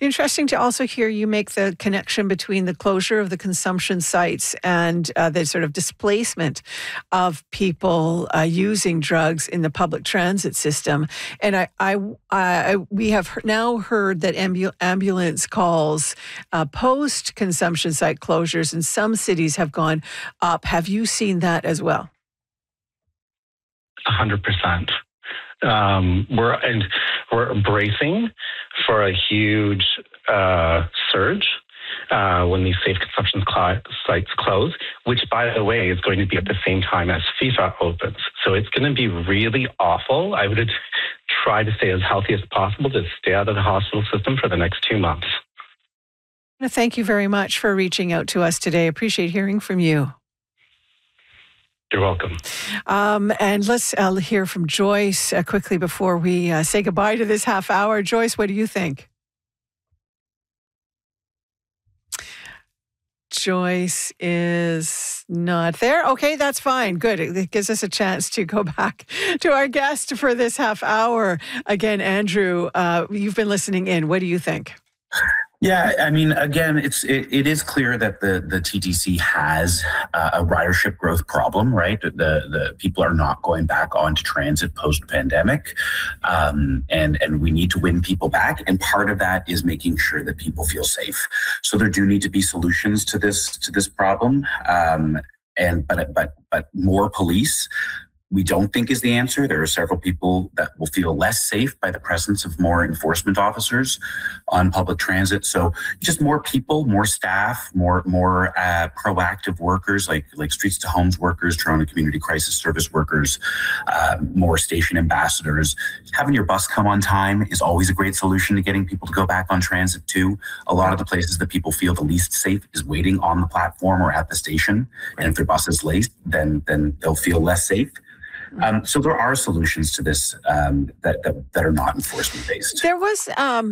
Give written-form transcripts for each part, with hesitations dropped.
Interesting to also hear you make the connection between the closure of the consumption sites and the sort of displacement of people using drugs in the public transit system. And we have now heard that ambulance calls post-consumption site closures in some cities have gone up. Have you seen that as well? 100%. We're bracing for a huge surge when these safe consumption sites close, which, by the way, is going to be at the same time as FIFA opens. So it's going to be really awful. I would try to stay as healthy as possible to stay out of the hospital system for the next 2 months. Thank you very much for reaching out to us today. Appreciate hearing from you. You're welcome. And let's hear from Joyce quickly before we say goodbye to this half hour. Joyce, what do you think? Joyce is not there. Okay, that's fine. Good. It gives us a chance to go back to our guest for this half hour. Again, Andrew, you've been listening in. What do you think? Yeah, I mean, again, it is clear that the TTC has a ridership growth problem, right? The people are not going back onto transit post-pandemic, and we need to win people back. And part of that is making sure that people feel safe. So there do need to be solutions to this problem, but more police, we don't think is the answer. There are several people that will feel less safe by the presence of more enforcement officers on public transit. So just more people, more staff, more proactive workers like Streets to Homes workers, Toronto Community Crisis Service workers, more station ambassadors. Having your bus come on time is always a great solution to getting people to go back on transit too. A lot of the places that people feel the least safe is waiting on the platform or at the station. And if their bus is late, then they'll feel less safe. So there are solutions to this that are not enforcement based. There was,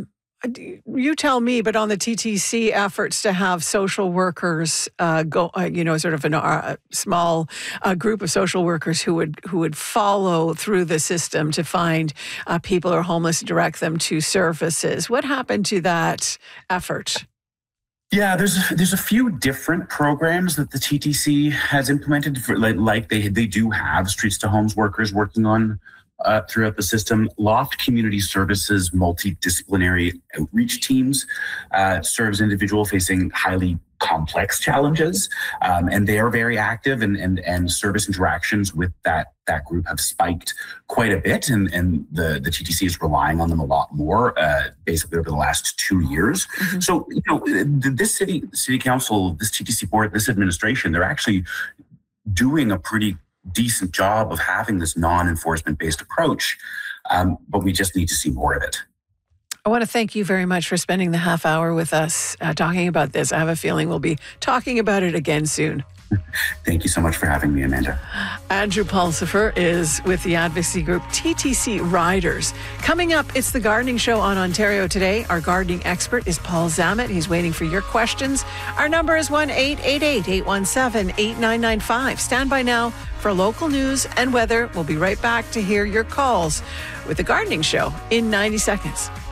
you tell me, but on the TTC efforts to have social workers go, sort of a small group of social workers who would follow through the system to find people who are homeless, direct them to services. What happened to that effort? Yeah, there's a few different programs that the TTC has implemented. Like they do have Streets to Homes workers working on throughout the system. Loft Community Services multidisciplinary outreach teams serves individuals facing highly complex challenges, and they are very active, and service interactions with that group have spiked quite a bit, and the TTC is relying on them a lot more, basically over the last 2 years. Mm-hmm. So, this city council, this TTC board, this administration, they're actually doing a pretty decent job of having this non-enforcement based approach, but we just need to see more of it. I want to thank you very much for spending the half hour with us talking about this. I have a feeling we'll be talking about it again soon. Thank you so much for having me, Amanda. Andrew Pulsipher is with the advocacy group TTC Riders. Coming up, it's the Gardening Show on Ontario Today. Our gardening expert is Paul Zammit. He's waiting for your questions. Our number is 1-888-817-8995. Stand by now for local news and weather. We'll be right back to hear your calls with the Gardening Show in 90 seconds.